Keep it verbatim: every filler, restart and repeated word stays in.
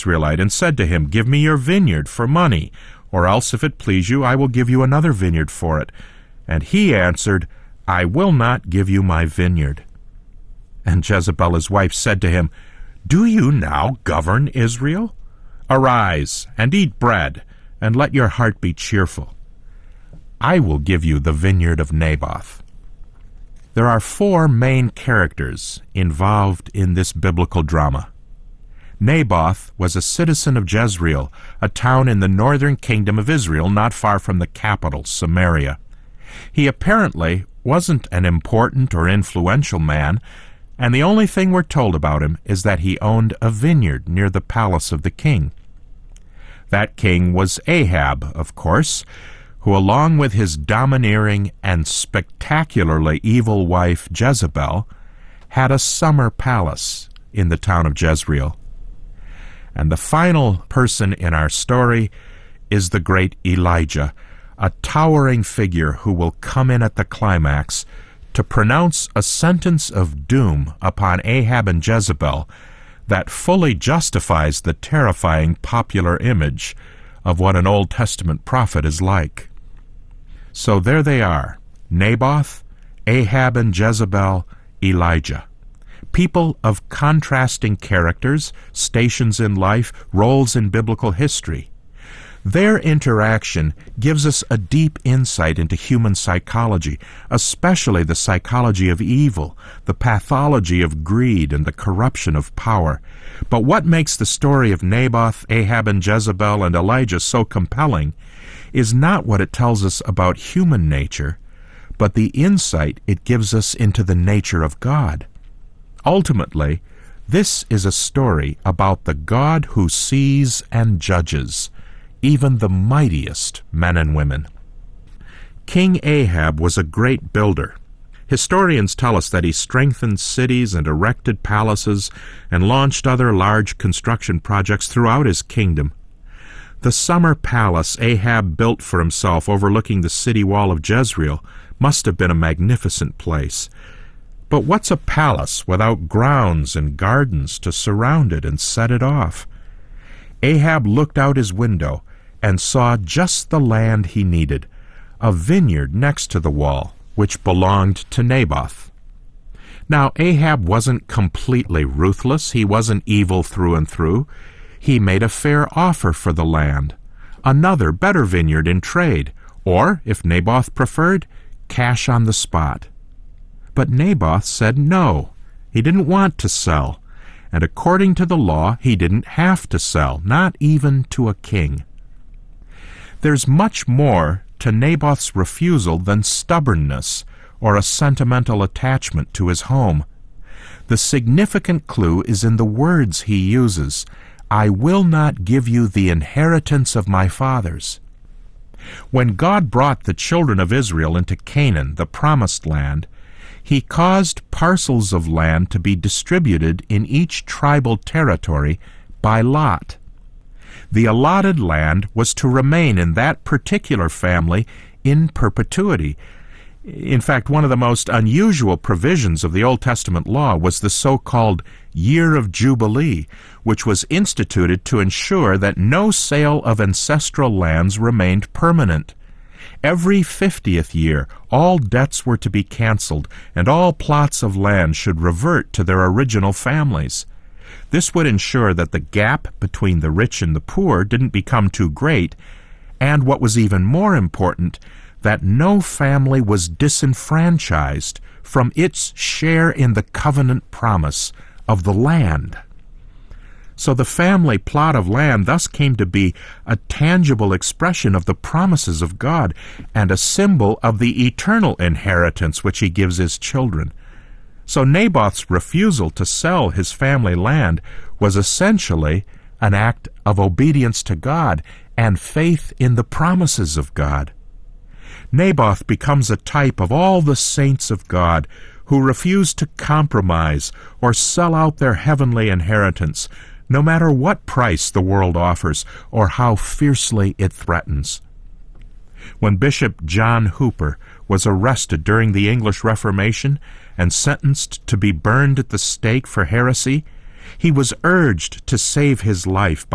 Israelite and said to him, "Give me your vineyard for money, or else, if it please you, I will give you another vineyard for it." And he answered, "I will not give you my vineyard." And Jezebel his wife said to him, "Do you now govern Israel? Arise, and eat bread, and let your heart be cheerful. I will give you the vineyard of Naboth." There are four main characters involved in this biblical drama. Naboth was a citizen of Jezreel, a town in the northern kingdom of Israel, not far from the capital, Samaria. He apparently wasn't an important or influential man, and the only thing we're told about him is that he owned a vineyard near the palace of the king. That king was Ahab, of course, who, along with his domineering and spectacularly evil wife Jezebel, had a summer palace in the town of Jezreel. And the final person in our story is the great Elijah, a towering figure who will come in at the climax to pronounce a sentence of doom upon Ahab and Jezebel that fully justifies the terrifying popular image of what an Old Testament prophet is like. So there they are, Naboth, Ahab and Jezebel, Elijah. People of contrasting characters, stations in life, roles in biblical history. Their interaction gives us a deep insight into human psychology, especially the psychology of evil, the pathology of greed, and the corruption of power. But what makes the story of Naboth, Ahab, and Jezebel, and Elijah so compelling is not what it tells us about human nature, but the insight it gives us into the nature of God. Ultimately, this is a story about the God who sees and judges even the mightiest men and women. King Ahab was a great builder. Historians tell us that he strengthened cities and erected palaces and launched other large construction projects throughout his kingdom. The summer palace Ahab built for himself overlooking the city wall of Jezreel must have been a magnificent place. But what's a palace without grounds and gardens to surround it and set it off? Ahab looked out his window and saw just the land he needed, a vineyard next to the wall, which belonged to Naboth. Now, Ahab wasn't completely ruthless. He wasn't evil through and through. He made a fair offer for the land, another better vineyard in trade, or, if Naboth preferred, cash on the spot. But Naboth said no. He didn't want to sell, and according to the law, he didn't have to sell, not even to a king. There's much more to Naboth's refusal than stubbornness or a sentimental attachment to his home. The significant clue is in the words he uses, "I will not give you the inheritance of my fathers." When God brought the children of Israel into Canaan, the promised land, he caused parcels of land to be distributed in each tribal territory by lot. The allotted land was to remain in that particular family in perpetuity. In fact, one of the most unusual provisions of the Old Testament law was the so-called Year of Jubilee, which was instituted to ensure that no sale of ancestral lands remained permanent. Every fiftieth year, all debts were to be canceled, and all plots of land should revert to their original families. This would ensure that the gap between the rich and the poor didn't become too great, and what was even more important, that no family was disenfranchised from its share in the covenant promise of the land. So the family plot of land thus came to be a tangible expression of the promises of God and a symbol of the eternal inheritance which he gives his children. So Naboth's refusal to sell his family land was essentially an act of obedience to God and faith in the promises of God. Naboth becomes a type of all the saints of God who refuse to compromise or sell out their heavenly inheritance, no matter what price the world offers or how fiercely it threatens. When Bishop John Hooper was arrested during the English Reformation and sentenced to be burned at the stake for heresy, he was urged to save his life